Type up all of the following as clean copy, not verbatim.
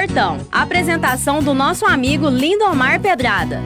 Sertão. Apresentação do nosso amigo Lindomar Pedrada.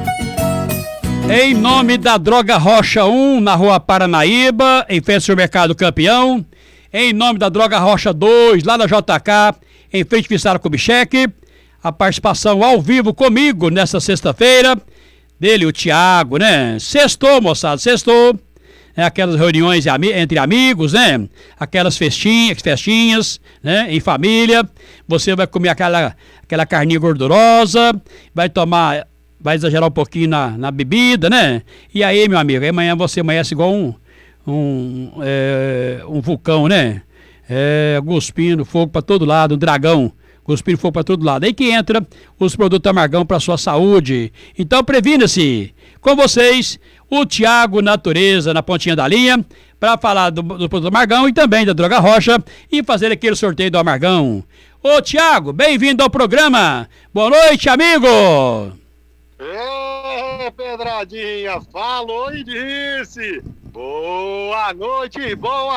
Em nome da Droga Rocha 1, na Rua Paranaíba, em frente ao Supermercado Campeão. Em nome da Droga Rocha 2, lá na JK, em frente ao Viçara Kubitschek. A participação ao vivo comigo nesta sexta-feira. Dele, o Thiago, né? Sextou, moçada, sextou. Aquelas reuniões entre amigos, né? Aquelas festinhas, né? Em família. Você vai comer aquela carninha gordurosa, vai exagerar um pouquinho na bebida, né? E aí, meu amigo, amanhã você amanhece igual um vulcão, né? Cuspindo fogo para todo lado, um dragão. Cuspindo fogo para todo lado. Aí que entra os produtos Amargão para sua saúde. Então previna-se. Com vocês, o Thiago Natureza, na pontinha da linha, para falar do produto Amargão e também da Droga Rocha e fazer aquele sorteio do Amargão. Ô Thiago, bem-vindo ao programa. Boa noite, amigo. Pedradinha, falou e disse. Boa noite,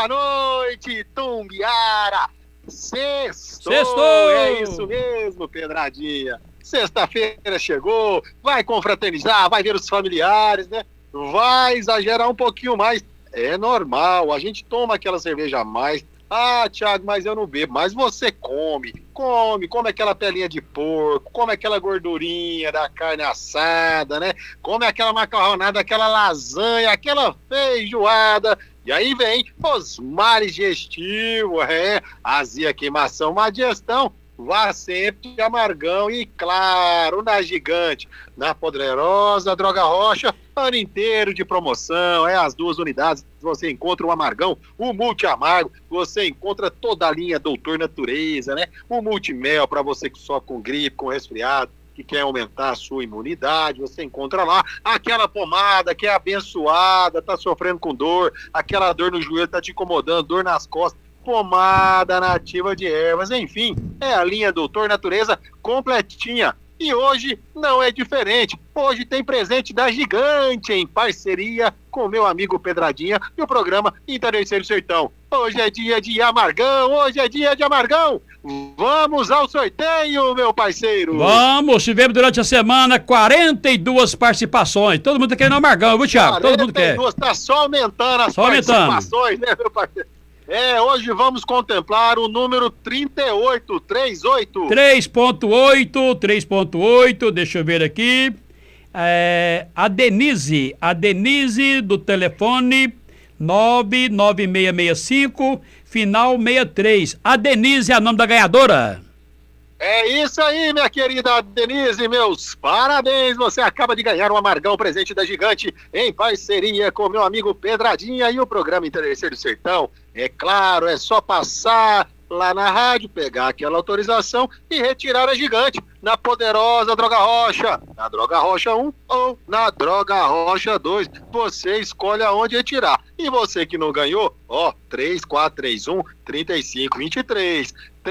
Tumbiara. Sextou! É isso mesmo, Pedradinha. Sexta-feira chegou, vai confraternizar, vai ver os familiares, né? Vai exagerar um pouquinho mais. É normal, a gente toma aquela cerveja a mais. Ah, Thiago, mas eu não bebo. Mas você come aquela pelinha de porco, come aquela gordurinha da carne assada, né? Come aquela macarronada, aquela lasanha, aquela feijoada. E aí vem os males digestivos, azia, queimação, má digestão. Vá sempre de Amargão e, claro, na Gigante, na Poderosa Droga Rocha, ano inteiro de promoção, as 2 unidades, você encontra o Amargão, o Multi Amargo, você encontra toda a linha Doutor Natureza, né? O Multimel para você que sofre com gripe, com resfriado, que quer aumentar a sua imunidade, você encontra lá aquela pomada que é abençoada, tá sofrendo com dor, aquela dor no joelho tá te incomodando, dor nas costas, pomada nativa de ervas, enfim, é a linha Doutor Natureza completinha. E hoje não é diferente. Hoje tem presente da Gigante em parceria com meu amigo Pedradinha e o programa Interesseiro Sertão. Hoje é dia de Amargão, Vamos ao sorteio, meu parceiro. Vamos, tivemos durante a semana 42 participações. Todo mundo tá querendo Amargão, viu, Thiago? Todo mundo quer. Tá só aumentando as participações, né, meu parceiro? Hoje vamos contemplar o número 38, 3.8, deixa eu ver aqui. A Denise do telefone 99665, final 63. A Denise é o nome da ganhadora. É isso aí, minha querida Denise, meus parabéns, você acaba de ganhar um Amargão presente da Gigante em parceria com meu amigo Pedradinha e o programa Interesseiro do Sertão. É claro, é só passar lá na rádio, pegar aquela autorização e retirar a Gigante na Poderosa Droga Rocha, na Droga Rocha 1 ou na Droga Rocha 2, você escolhe aonde retirar. E você que não ganhou, 3431-3523,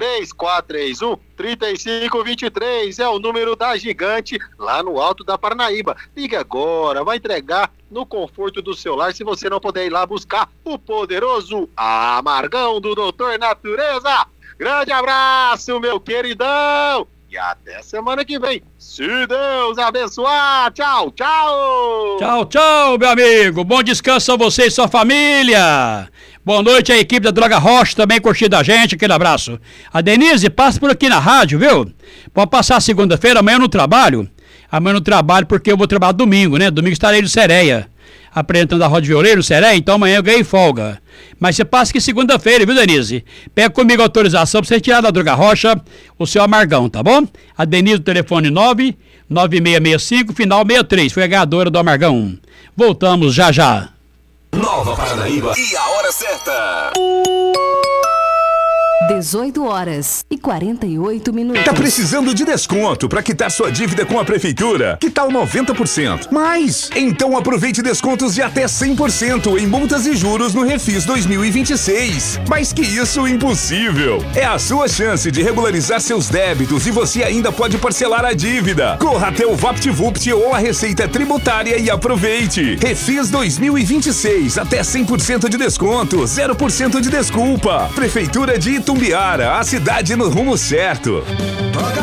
3431-3523 é o número da Gigante lá no Alto da Paranaíba. Liga agora, vai entregar no conforto do seu lar se você não puder ir lá buscar o poderoso Amargão do Doutor Natureza. Grande abraço, meu queridão! E até semana que vem, se Deus abençoar. Tchau, tchau! Tchau, tchau, meu amigo. Bom descanso a você e sua família. Boa noite à equipe da Droga Rocha, também curtindo a gente, aquele abraço. A Denise, passa por aqui na rádio, viu? Pode passar segunda-feira, amanhã eu não trabalho. Amanhã eu não trabalho porque eu vou trabalhar domingo, né? Domingo estarei no Sereia, apresentando a Roda Violeiro no Sereia, então amanhã eu ganhei folga. Mas você passa aqui segunda-feira, viu, Denise? Pega comigo a autorização pra você tirar da Droga Rocha o seu Amargão, tá bom? A Denise, do telefone 99665, final 63, foi a ganhadora do Amargão. Voltamos já já. Nova Paranaíba e a hora certa. 18h48. Tá precisando de desconto para quitar sua dívida com a prefeitura? Que tal 90%? Mais! Então aproveite descontos de até 100% em multas e juros no Refis 2026. Mais que isso, impossível! É a sua chance de regularizar seus débitos e você ainda pode parcelar a dívida. Corra até o VaptVupt ou a Receita Tributária e aproveite! Refis 2026, até 100% de desconto, 0% de desculpa. Prefeitura de Itumbiara, a cidade no rumo certo.